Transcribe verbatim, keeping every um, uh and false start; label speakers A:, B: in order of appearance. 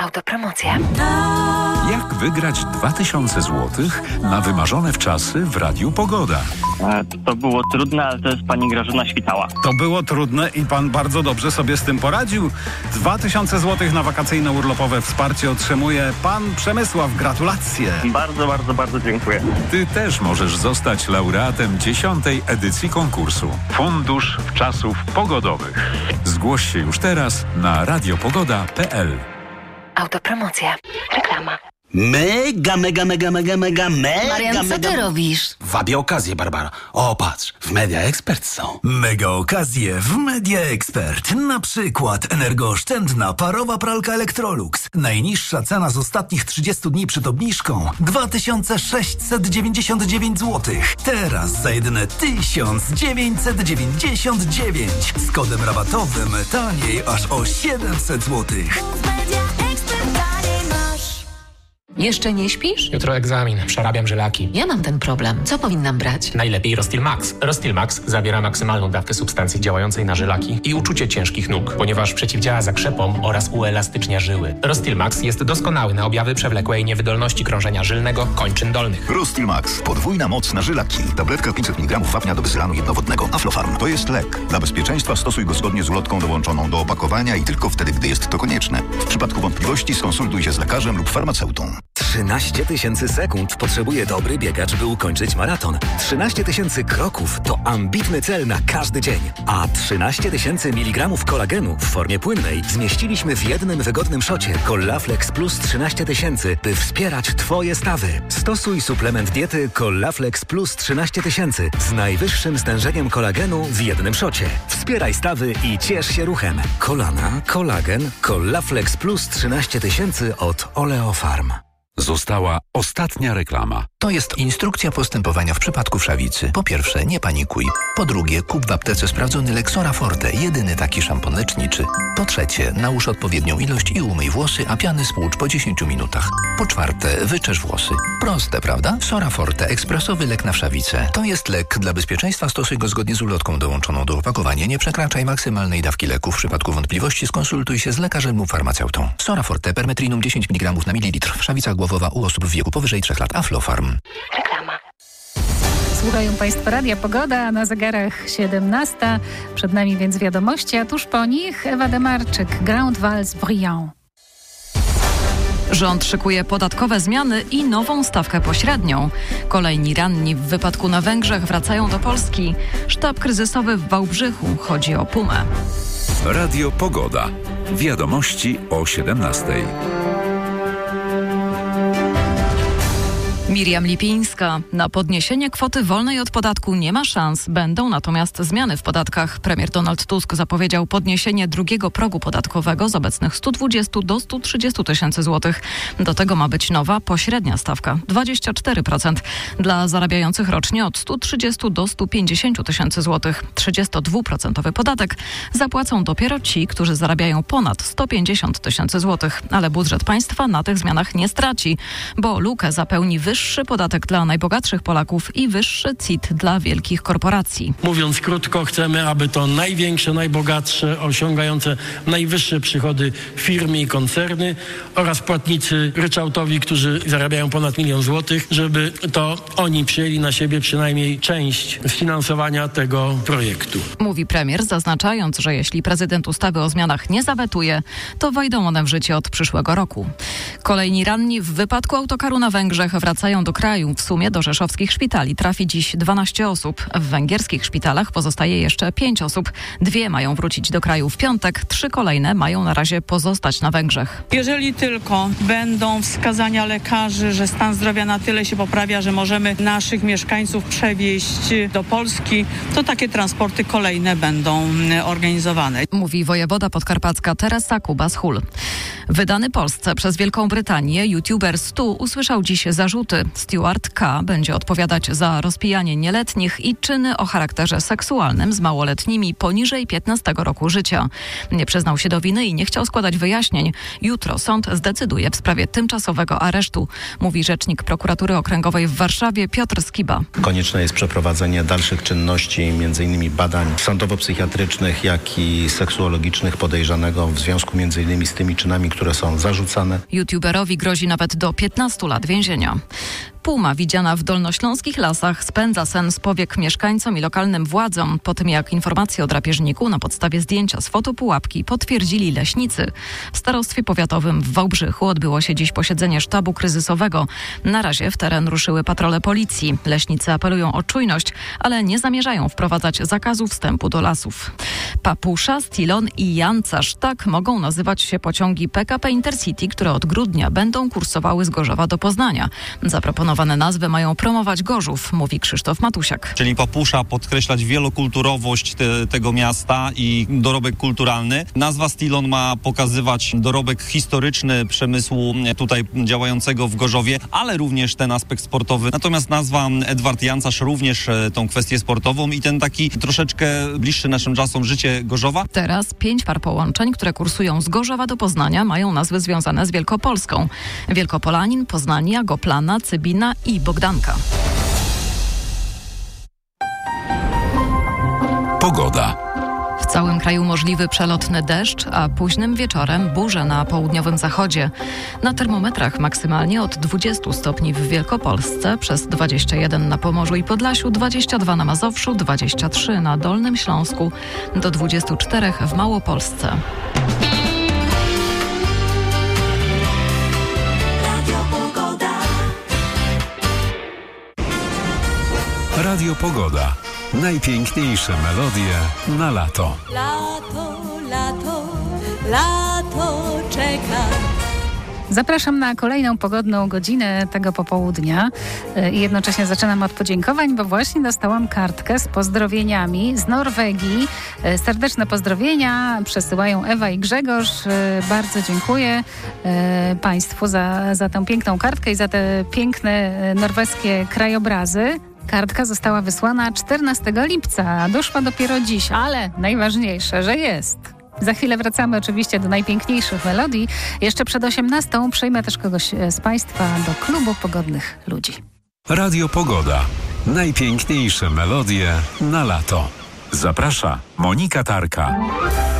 A: Autopromocja.
B: Jak wygrać dwa tysiące złotych na wymarzone wczasy w Radiu Pogoda?
C: E, To było trudne, ale to jest pani Grażyna Świtała.
D: To było trudne i pan bardzo dobrze sobie z tym poradził. dwa tysiące złotych na wakacyjne urlopowe wsparcie otrzymuje pan Przemysław. Gratulacje.
C: Bardzo, bardzo, bardzo dziękuję.
B: Ty też możesz zostać laureatem dziesiątej edycji konkursu Fundusz Wczasów Pogodowych. Zgłoś się już teraz na radiopogoda kropka p l.
A: Autopromocja. Reklama.
E: Mega, mega, mega, mega, mega, mega,
A: Marian, co
E: mega...
A: ty robisz?
E: Wabię okazję, Barbara. O, patrz, w Media Expert są.
F: Mega okazje w Media Expert. Na przykład energooszczędna parowa pralka Electrolux. Najniższa cena z ostatnich trzydziestu dni przed obniżką dwa tysiące sześćset dziewięćdziesiąt dziewięć złotych. Teraz za jedyne tysiąc dziewięćset dziewięćdziesiąt dziewięć. Z kodem rabatowym taniej aż o siedemset złotych.
A: Jeszcze nie śpisz?
G: Jutro egzamin, przerabiam żylaki.
A: Ja mam ten problem. Co powinnam brać?
G: Najlepiej Rostil Max. Rostil Max zawiera maksymalną dawkę substancji działającej na żylaki i uczucie ciężkich nóg, ponieważ przeciwdziała zakrzepom oraz uelastycznia żyły. Rostil Max jest doskonały na objawy przewlekłej niewydolności krążenia żylnego kończyn dolnych.
H: Rostil Max. Podwójna moc na żylaki. Tabletka pięćset miligramów wapnia do wysylanu jednowodnego. Aflofarm. To jest lek. Dla bezpieczeństwa stosuj go zgodnie z ulotką dołączoną do opakowania i tylko wtedy, gdy jest to konieczne. W przypadku wątpliwości skonsultuj się z lekarzem lub farmaceutą.
I: trzynaście tysięcy sekund potrzebuje dobry biegacz, by ukończyć maraton. trzynaście tysięcy kroków to ambitny cel na każdy dzień. A trzynaście tysięcy miligramów kolagenu w formie płynnej zmieściliśmy w jednym wygodnym szocie Collaflex Plus trzynaście tysięcy, by wspierać Twoje stawy. Stosuj suplement diety Collaflex Plus trzynaście tysięcy z najwyższym stężeniem kolagenu w jednym szocie. Wspieraj stawy i ciesz się ruchem. Kolana, kolagen, Collaflex Plus trzynaście tysięcy od Oleofarm.
B: Została ostatnia reklama.
J: To jest instrukcja postępowania w przypadku wszawicy. Po pierwsze, nie panikuj. Po drugie, kup w aptece sprawdzony Lexora Forte, jedyny taki szampon leczniczy. Po trzecie, nałóż odpowiednią ilość i umyj włosy, a piany spłucz po dziesięciu minutach. Po czwarte, wyczesz włosy. Proste, prawda? Sora Forte, ekspresowy lek na wszawicę. To jest lek. Dla bezpieczeństwa stosuj go zgodnie z ulotką dołączoną do opakowania. Nie przekraczaj maksymalnej dawki leku. W przypadku wątpliwości skonsultuj się z lekarzem lub farmaceutą. Sora Forte, permetrinum dziesięć miligramów na mililitr. Wszawica głowowa u osób w wieku powyżej trzech lat. Aflofarm.
A: Reklama.
K: Słuchają Państwo Radia Pogoda, na zegarach siedemnasta. Przed nami więc wiadomości, a tuż po nich Ewa Demarczyk, Grand Vals Brillant.
L: Rząd szykuje podatkowe zmiany i nową stawkę pośrednią. Kolejni ranni w wypadku na Węgrzech wracają do Polski. Sztab kryzysowy w Wałbrzychu, chodzi o Pumę.
B: Radio Pogoda. Wiadomości o siedemnastej.
L: Miriam Lipińska. Na podniesienie kwoty wolnej od podatku nie ma szans. Będą natomiast zmiany w podatkach. Premier Donald Tusk zapowiedział podniesienie drugiego progu podatkowego z obecnych stu dwudziestu do stu trzydziestu tysięcy złotych. Do tego ma być nowa pośrednia stawka dwadzieścia cztery procent. Dla zarabiających rocznie od stu trzydziestu do stu pięćdziesięciu tysięcy złotych. trzydziestodwuprocentowy podatek zapłacą dopiero ci, którzy zarabiają ponad sto pięćdziesiąt tysięcy złotych. Ale budżet państwa na tych zmianach nie straci, bo lukę zapełni wyższy Wyższy podatek dla najbogatszych Polaków i wyższy C I T dla wielkich korporacji.
M: Mówiąc krótko, chcemy, aby to największe, najbogatsze, osiągające najwyższe przychody firmy i koncerny oraz płatnicy ryczałtowi, którzy zarabiają ponad milion złotych, żeby to oni przyjęli na siebie przynajmniej część sfinansowania tego projektu.
L: Mówi premier, zaznaczając, że jeśli prezydent ustawy o zmianach nie zawetuje, to wejdą one w życie od przyszłego roku. Kolejni ranni w wypadku autokaru na Węgrzech wracają do kraju. W sumie do rzeszowskich szpitali trafi dziś dwanaście osób. W węgierskich szpitalach pozostaje jeszcze pięć osób. Dwie mają wrócić do kraju w piątek, trzy kolejne mają na razie pozostać na Węgrzech.
N: Jeżeli tylko będą wskazania lekarzy, że stan zdrowia na tyle się poprawia, że możemy naszych mieszkańców przewieźć do Polski, to takie transporty kolejne będą organizowane.
L: Mówi wojewoda podkarpacka Teresa Kubas-Hul. Wydany Polsce przez Wielką Brytanię youtuber Stu usłyszał dziś zarzuty. Stuart K. będzie odpowiadać za rozpijanie nieletnich i czyny o charakterze seksualnym z małoletnimi poniżej piętnastego roku życia. Nie przyznał się do winy i nie chciał składać wyjaśnień. Jutro sąd zdecyduje w sprawie tymczasowego aresztu, mówi rzecznik prokuratury okręgowej w Warszawie Piotr Skiba.
O: Konieczne jest przeprowadzenie dalszych czynności, między innymi badań sądowo-psychiatrycznych, jak i seksuologicznych podejrzanego w związku między innymi z tymi czynami, które są zarzucane.
L: YouTuberowi grozi nawet do piętnastu lat więzienia. Puma widziana w dolnośląskich lasach spędza sen z powiek mieszkańcom i lokalnym władzom po tym, jak informacje o drapieżniku na podstawie zdjęcia z fotopułapki potwierdzili leśnicy. W starostwie powiatowym w Wałbrzychu odbyło się dziś posiedzenie sztabu kryzysowego. Na razie w teren ruszyły patrole policji. Leśnicy apelują o czujność, ale nie zamierzają wprowadzać zakazu wstępu do lasów. Papusza, Stilon i Jancarz. Tak mogą nazywać się pociągi P K P Intercity, które od grudnia będą kursowały z Gorzowa do Poznania. Zaproponowane nazwy mają promować Gorzów, mówi Krzysztof Matusiak.
P: Czyli Papusza podkreślać wielokulturowość te, tego miasta i dorobek kulturalny. Nazwa Stilon ma pokazywać dorobek historyczny przemysłu tutaj działającego w Gorzowie, ale również ten aspekt sportowy. Natomiast nazwa Edward Jancarz również tą kwestię sportową i ten taki troszeczkę bliższy naszym czasom życie Gorzowa.
L: Teraz pięć par połączeń, które kursują z Gorzowa do Poznania, mają nazwy związane z Wielkopolską. Wielkopolanin, Poznania, Goplana, Cybina i Bogdanka.
B: Pogoda.
L: W całym kraju możliwy przelotny deszcz, a późnym wieczorem burze na południowym zachodzie. Na termometrach maksymalnie od dwudziestu stopni w Wielkopolsce, przez dwadzieścia jeden na Pomorzu i Podlasiu, dwadzieścia dwa na Mazowszu, dwadzieścia trzy na Dolnym Śląsku, do dwudziestu czterech w Małopolsce.
B: Radio Pogoda. Najpiękniejsze melodie na lato.
Q: Lato, lato, lato czeka.
K: Zapraszam na kolejną pogodną godzinę tego popołudnia i jednocześnie zaczynam od podziękowań, bo właśnie dostałam kartkę z pozdrowieniami z Norwegii. Serdeczne pozdrowienia przesyłają Ewa i Grzegorz. Bardzo dziękuję Państwu za, za tę piękną kartkę i za te piękne norweskie krajobrazy. Kartka została wysłana czternastego lipca, doszła dopiero dziś, ale najważniejsze, że jest. Za chwilę wracamy oczywiście do najpiękniejszych melodii. Jeszcze przed osiemnastą przyjmę też kogoś z Państwa do klubu pogodnych ludzi.
B: Radio Pogoda. Najpiękniejsze melodie na lato. Zaprasza Monika Tarka.